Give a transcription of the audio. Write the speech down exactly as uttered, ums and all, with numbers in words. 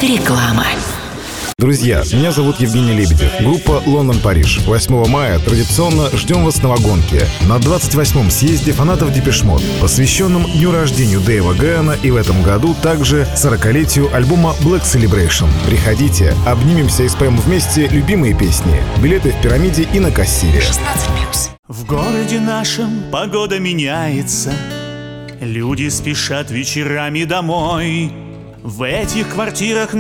Реклама. Друзья, меня зовут Евгений Лебедев. Группа «Лондон Париж». восьмого мая традиционно ждем вас на вагонке на двадцать восьмом съезде фанатов Депеш Мод, посвященном дню рождения Дэйва Гэана, и в этом году также сорокалетию альбома Black Celebration. Приходите, обнимемся и споем вместе любимые песни. Билеты в пирамиде и на кассире. шестнадцать плюс. В городе нашем погода меняется, люди спешат вечерами домой. В этих квартирах